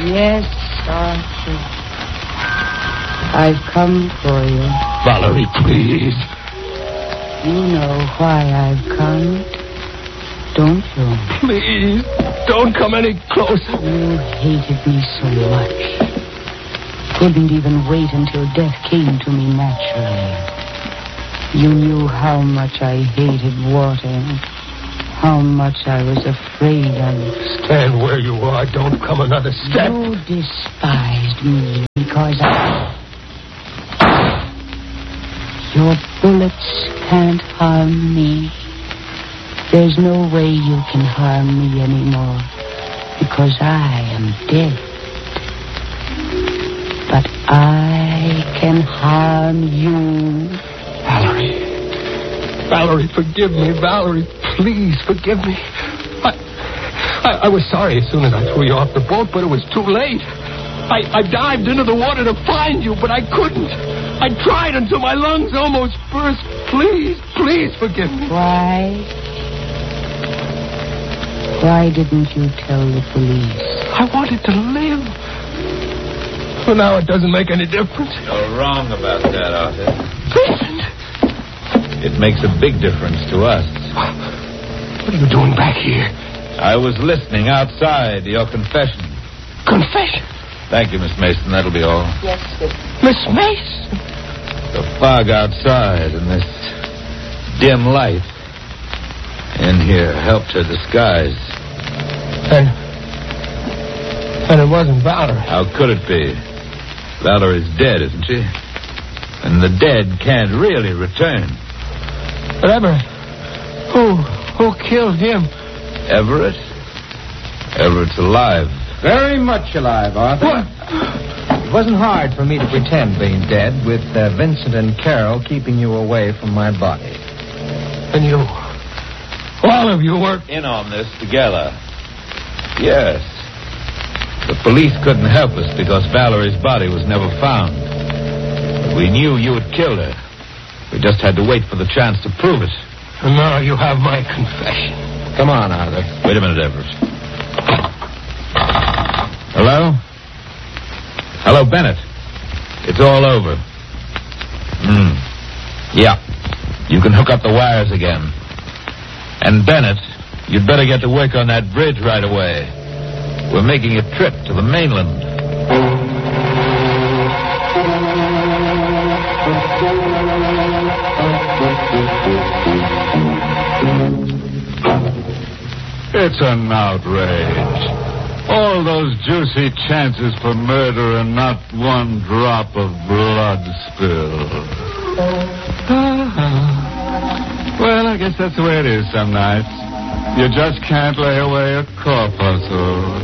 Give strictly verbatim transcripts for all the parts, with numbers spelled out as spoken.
Yes, Arthur. I've come for you. Valerie, please. You know why I've come, don't you? Please, don't come any closer. You hated me so much. Couldn't even wait until death came to me naturally. You knew how much I hated water, how much I was afraid of. Stand where you are. Don't come another step. You despised me because I... Your bullets can't harm me. There's no way you can harm me anymore because I am dead. But I can harm you. Valerie. Valerie, forgive me. Valerie, please forgive me. I, I, I was sorry as soon as I threw you off the boat, but it was too late. I, I dived into the water to find you, but I couldn't. I tried until my lungs almost burst. Please, please forgive me. Why? Why didn't you tell the police? I wanted to live. Well, now it doesn't make any difference. You're wrong about that, Arthur. Vincent! It makes a big difference to us. What are you doing back here? I was listening outside to your confession. Confession? Thank you, Miss Mason. That'll be all. Yes, sir. Miss Mason? The fog outside and this dim light in here helped her disguise. And... And it wasn't Valerie. How could it be? Valerie's dead, isn't she? And the dead can't really return. But Everett, who, who killed him? Everett? Everett's alive. Very much alive, Arthur. What? It wasn't hard for me to pretend being dead with uh, Vincent and Carol keeping you away from my body. And you... All of you worked... In on this together. Yes. The police couldn't help us because Valerie's body was never found. But we knew you had killed her. We just had to wait for the chance to prove it. And now you have my confession. Come on, Arthur. Wait a minute, Everett. Hello? Hello, Bennett. It's all over. Hmm. Yeah. You can hook up the wires again. And Bennett, you'd better get to work on that bridge right away. We're making a trip to the mainland. It's an outrage. All those juicy chances for murder and not one drop of blood spilled. Well, I guess that's the way it is some nights. You just can't lay away a corpuscle.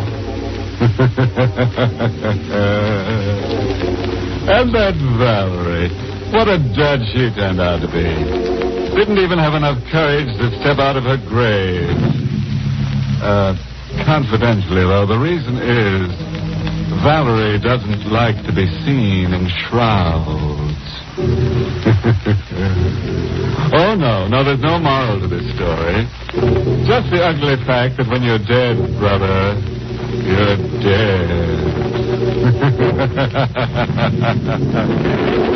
And that Valerie, what a dud she turned out to be. Didn't even have enough courage to step out of her grave. Uh, confidentially, though, the reason is Valerie doesn't like to be seen in shrouds. Oh, no, no, there's no moral to this story. Just the ugly fact that when you're dead, brother, you're dead.